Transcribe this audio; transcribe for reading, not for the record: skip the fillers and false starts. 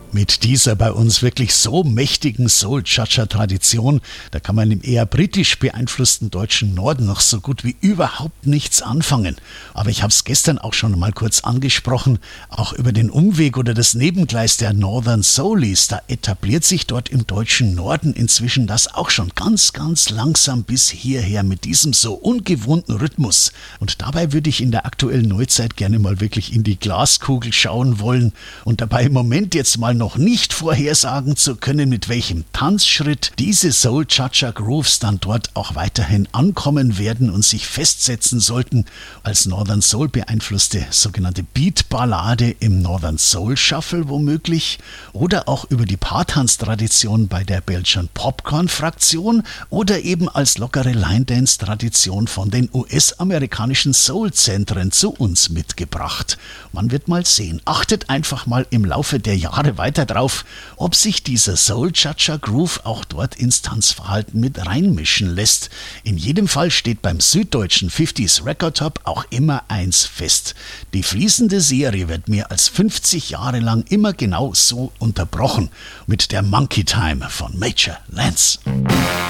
Mit dieser bei uns wirklich so mächtigen Soul-Cha-Cha-Tradition, da kann man im eher britisch beeinflussten deutschen Norden noch so gut wie überhaupt nichts anfangen. Aber ich habe es gestern auch schon mal kurz angesprochen, auch über den Umweg oder das Nebengleis der Northern Soulies, da etabliert sich dort im deutschen Norden inzwischen das auch schon ganz, ganz langsam bis hierher mit diesem so ungewohnten Rhythmus. Und dabei würde ich in der aktuellen Neuzeit gerne mal wirklich in die Glaskugel schauen wollen und dabei im Moment jetzt mal noch nicht vorhersagen zu können, mit welchem Tanzschritt diese Soul-Cha-Cha-Grooves dann dort auch weiterhin ankommen werden und sich festsetzen sollten, als Northern Soul beeinflusste sogenannte Beat-Ballade im Northern Soul Shuffle womöglich oder auch über die Paartanztradition bei der Belgian Popcorn-Fraktion oder eben als lockere Line-Dance-Tradition von den US-amerikanischen Soul-Zentren zu uns mitgebracht. Man wird mal sehen. Achtet einfach mal im Laufe der Jahre weiter drauf, ob sich dieser Soul-Cha-Cha-Groove auch dort ins Tanzverhalten mit reinmischen lässt. In jedem Fall steht beim süddeutschen 50s Record Top auch immer eins fest. Die fließende Serie wird mehr als 50 Jahre lang immer genau so unterbrochen mit der Monkey Time von Major Lance.